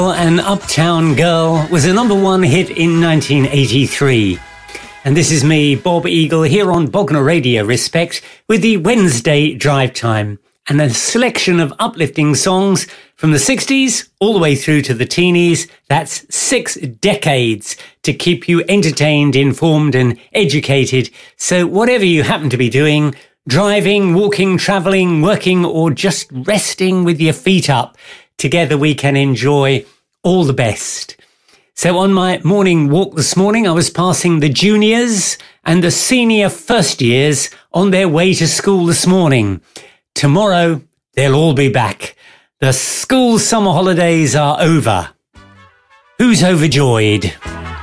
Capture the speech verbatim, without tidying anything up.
An Uptown Girl was a number one hit in nineteen eighty-three. And this is me, Bob Eagle, here on Bognor Radio Respect with the Wednesday Drive Time and a selection of uplifting songs from the sixties all the way through to the teenies. That's six decades to keep you entertained, informed and educated. So whatever you happen to be doing, driving, walking, travelling, working or just resting with your feet up, together we can enjoy all the best. So on my morning walk this morning, I was passing the juniors and the senior first years on their way to school this morning. Tomorrow, they'll all be back. The school summer holidays are over. Who's overjoyed?